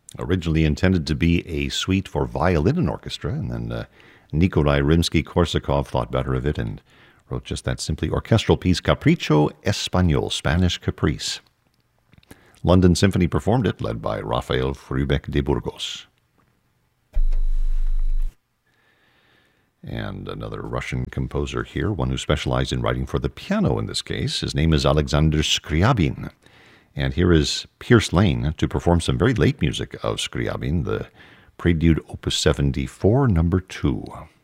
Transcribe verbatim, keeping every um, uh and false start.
Originally intended to be a suite for violin and orchestra, and then uh, Nikolai Rimsky-Korsakov thought better of it and wrote just that simply orchestral piece, Capricho Español, Spanish Caprice. London Symphony performed it, led by Rafael Frubeck de Burgos. And another Russian composer here, one who specialized in writing for the piano in this case. His name is Alexander Scriabin. And here is Pierce Lane to perform some very late music of Scriabin, the Prelude Opus seventy-four, number two.